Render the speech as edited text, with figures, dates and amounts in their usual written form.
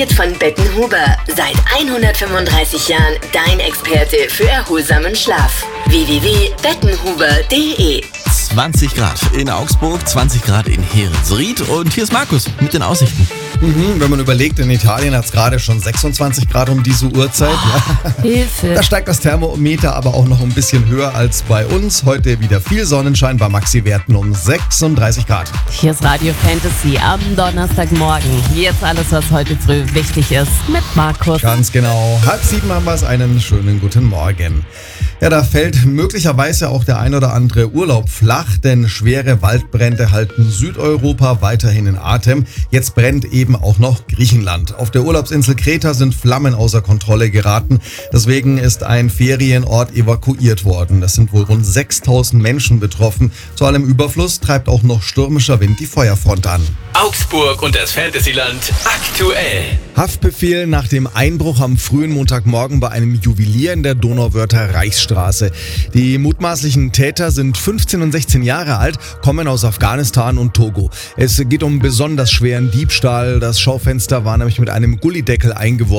Von Bettenhuber. Seit 135 Jahren dein Experte für erholsamen Schlaf. www.bettenhuber.de 20 Grad in Augsburg, 20 Grad in Herensried und hier ist Markus mit den Aussichten. Wenn man überlegt, in Italien hat es gerade schon 26 Grad um diese Uhrzeit. Hilfe. Da steigt das Thermometer aber auch noch ein bisschen höher als bei uns. Heute wieder viel Sonnenschein bei Maxi-Werten um 36 Grad. Hier ist Radio Fantasy am Donnerstagmorgen. Jetzt alles, was heute früh wichtig ist mit Markus. Ganz genau. 6:30 haben wir es. Einen schönen guten Morgen. Ja, da fällt möglicherweise auch der ein oder andere Urlaub flach, denn schwere Waldbrände halten Südeuropa weiterhin in Atem. Jetzt brennt eben auch noch Griechenland. Auf der Urlaubsinsel Kreta sind Flammen außer Kontrolle geraten. Deswegen ist ein Ferienort evakuiert worden. Das sind wohl rund 6.000 Menschen betroffen. Zu allem Überfluss treibt auch noch stürmischer Wind die Feuerfront an. Augsburg und das Fantasyland aktuell. Haftbefehl nach dem Einbruch am frühen Montagmorgen bei einem Juwelier in der Donauwörther Reichsstraße. Die mutmaßlichen Täter sind 15 und 16 Jahre alt, kommen aus Afghanistan und Togo. Es geht um besonders schweren Diebstahl. Das Schaufenster war nämlich mit einem Gullydeckel eingeworfen.